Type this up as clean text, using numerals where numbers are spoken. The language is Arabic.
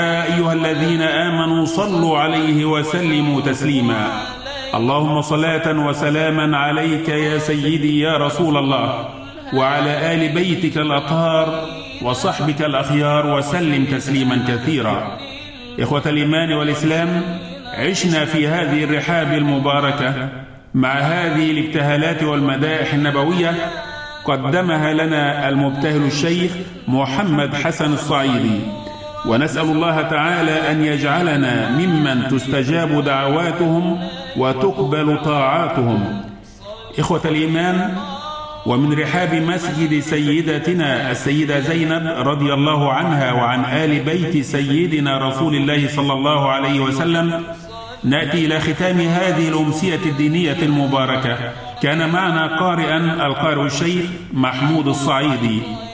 يا أيها الذين آمنوا صلوا عليه وسلموا تسليما. اللهم صلاة وسلاما عليك يا سيدي يا رسول الله، وعلى آل بيتك الأطهار وصحبك الأخيار، وسلم تسليما كثيرا. إخوة الإيمان والإسلام، عشنا في هذه الرحاب المباركة مع هذه الابتهالات والمدائح النبوية قدمها لنا المبتهل الشيخ محمد حسن الصعيدي، ونسأل الله تعالى أن يجعلنا ممن تستجاب دعواتهم وتقبل طاعاتهم. إخوة الإيمان، ومن رحاب مسجد سيدتنا السيدة زينب رضي الله عنها وعن آل بيت سيدنا رسول الله صلى الله عليه وسلم نأتي إلى ختام هذه الأمسية الدينية المباركة. كان معنا قارئا القارئ الشيخ محمود الصعيدي،